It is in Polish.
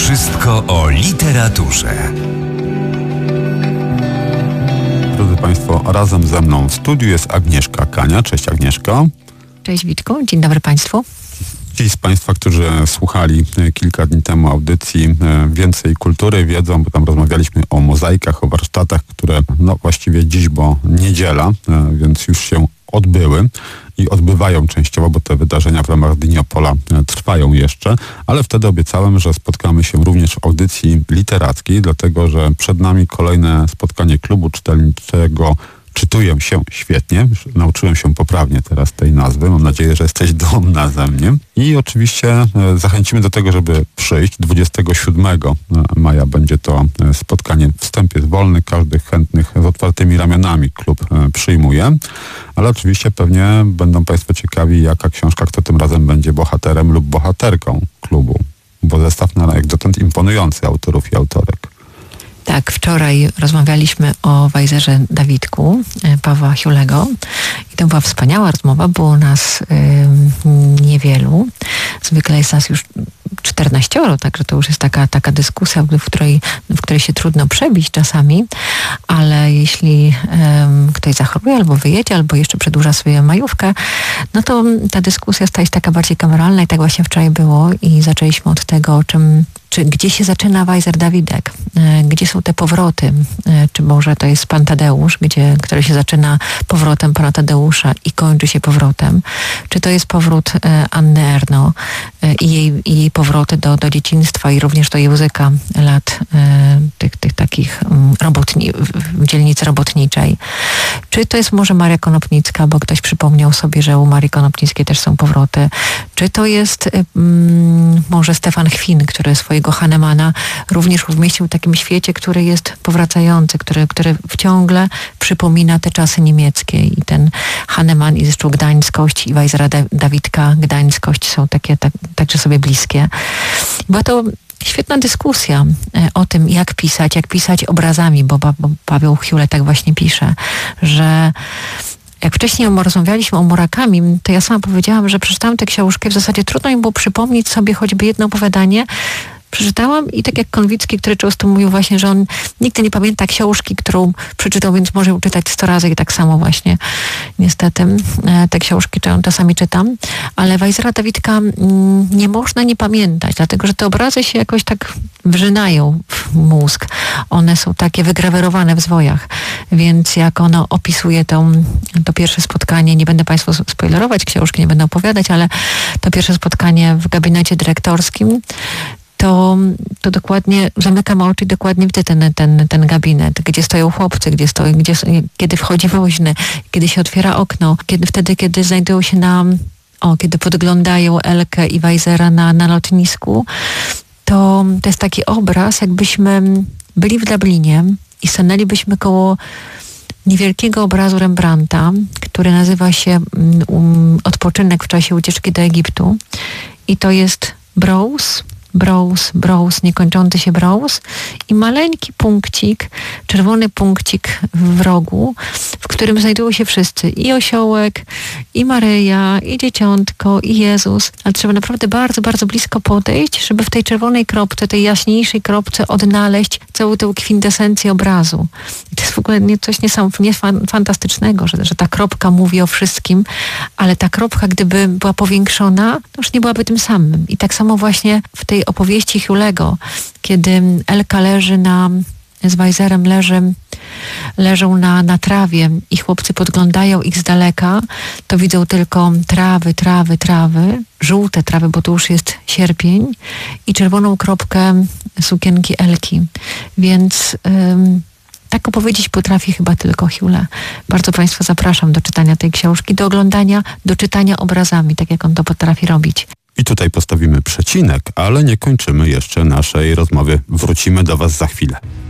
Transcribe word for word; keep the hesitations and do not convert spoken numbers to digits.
Wszystko o literaturze. Drodzy Państwo, razem ze mną w studiu jest Agnieszka Kania. Cześć Agnieszka. Cześć Witku, dzień dobry Państwu. Ci z Państwa, którzy słuchali kilka dni temu audycji Więcej Kultury, wiedzą, bo tam rozmawialiśmy o mozaikach, o warsztatach, które no właściwie dziś, bo niedziela, więc już się odbyły i odbywają częściowo, bo te wydarzenia w ramach Dni Opola trwają jeszcze, ale wtedy obiecałem, że spotkamy się również w audycji literackiej, dlatego że przed nami kolejne spotkanie klubu czytelniczego Czytuję się świetnie. Już nauczyłem się poprawnie teraz tej nazwy. Mam nadzieję, że jesteś dumna ze mnie. I oczywiście zachęcimy do tego, żeby przyjść. dwudziestego siódmego maja będzie to spotkanie. Wstęp jest wolny. Każdych chętnych z otwartymi ramionami klub przyjmuje. Ale oczywiście pewnie będą Państwo ciekawi, jaka książka, kto tym razem będzie bohaterem lub bohaterką klubu. Bo zestaw na jak dotąd imponujący autorów i autorek. Tak, wczoraj rozmawialiśmy o Wajzerze Dawidku Pawła Hiulego i to była wspaniała rozmowa, było nas y, niewielu. Zwykle jest nas już czternaścioro, także to już jest taka, taka dyskusja, w której, w której się trudno przebić czasami, ale jeśli um, ktoś zachoruje albo wyjedzie, albo jeszcze przedłuża swoją majówkę, no to ta dyskusja staje się taka bardziej kameralna i tak właśnie wczoraj było i zaczęliśmy od tego, o czym czy gdzie się zaczyna Wajzer Dawidek? Gdzie są te powroty? Czy może to jest Pan Tadeusz, gdzie, który się zaczyna powrotem Pana Tadeusza i kończy się powrotem? Czy to jest powrót Anny Ernaux i jej, i jej powroty do, do dzieciństwa i również do języka lat tych, tych takich robotni, w dzielnicy robotniczej? Czy to jest może Maria Konopnicka, bo ktoś przypomniał sobie, że u Marii Konopnickiej też są powroty? Czy to jest um, może Stefan Chwin, który swojego Hahnemana również umieścił w takim świecie, który jest powracający, który, który ciągle przypomina te czasy niemieckie i ten Hahnemann i zresztą Gdańskość i Wajzera Dawidka Gdańskość są takie tak, także sobie bliskie. Była to świetna dyskusja o tym, jak pisać, jak pisać obrazami, bo, bo Paweł Hiule tak właśnie pisze, że jak wcześniej rozmawialiśmy o Murakami, to ja sama powiedziałam, że przeczytałam tę książkę, w zasadzie trudno mi było przypomnieć sobie choćby jedno opowiadanie. Przeczytałam i tak jak Konwicki, który często mówił właśnie, że on nigdy nie pamięta książki, którą przeczytał, więc może ją czytać sto razy i tak samo właśnie niestety te książki czasami czytam, ale Wajzera Dawidka nie można nie pamiętać, dlatego że te obrazy się jakoś tak wrzynają w mózg. One są takie wygrawerowane w zwojach, więc jak ono opisuje to, to pierwsze spotkanie, nie będę Państwu spoilerować książki, nie będę opowiadać, ale to pierwsze spotkanie w gabinecie dyrektorskim, to, to dokładnie zamykam oczy i dokładnie widzę ten, ten, ten gabinet, gdzie stoją chłopcy, gdzie stoi, gdzie, kiedy wchodzi woźny, kiedy się otwiera okno, kiedy wtedy, kiedy znajdują się na, o, kiedy podglądają Elkę i Wajzera na, na lotnisku, to, to jest taki obraz, jakbyśmy byli w Dublinie i stanęlibyśmy koło niewielkiego obrazu Rembrandta, który nazywa się um, Odpoczynek w czasie ucieczki do Egiptu i to jest brous, brous, brous, niekończący się brous i maleńki punkcik, czerwony punkcik w rogu, w którym znajdują się wszyscy. I osiołek, i Maryja, i dzieciątko, i Jezus. Ale trzeba naprawdę bardzo, bardzo blisko podejść, żeby w tej czerwonej kropce, tej jaśniejszej kropce odnaleźć całą tę kwintesencję obrazu. I to jest w ogóle nie, coś niesamownie fantastycznego, że, że ta kropka mówi o wszystkim, ale ta kropka, gdyby była powiększona, to już nie byłaby tym samym. I tak samo właśnie w tej opowieści Hiulego, kiedy Elka leży na, z Wajzerem leży, leżą na, na trawie i chłopcy podglądają ich z daleka, to widzą tylko trawy, trawy, trawy, żółte trawy, bo to już jest sierpień i czerwoną kropkę sukienki Elki. Więc ym, tak opowiedzieć potrafi chyba tylko Hiule. Bardzo Państwa zapraszam do czytania tej książki, do oglądania, do czytania obrazami, tak jak on to potrafi robić. I tutaj postawimy przecinek, ale nie kończymy jeszcze naszej rozmowy. Wrócimy do Was za chwilę.